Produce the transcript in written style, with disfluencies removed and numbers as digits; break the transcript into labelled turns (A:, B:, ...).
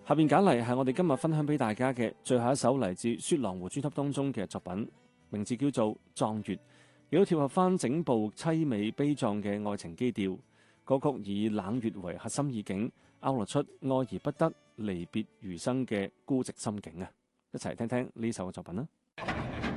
A: 下邊揀嚟係我哋今日分享俾大家嘅最後一首嚟自雪狼湖專輯當中嘅作品，名字叫做《壯月》，亦都貼合翻整部凄美悲壯嘅愛情基調。歌曲以冷月為核心意境，勾勒出愛而不得、離別餘生嘅孤寂心境啊！一齊聽聽呢首嘅作品啦。